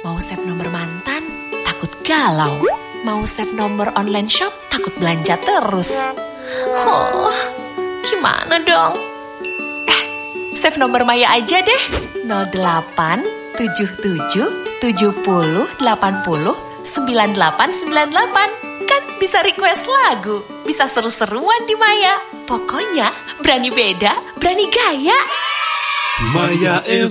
Mau save nomor mantan, takut galau. Mau save nomor online shop, takut belanja terus. Oh, gimana dong? Save nomor Maya aja deh. 08 77 70 80 9898. Kan bisa request lagu, bisa seru-seruan di Maya. Pokoknya berani beda, berani gaya. Maya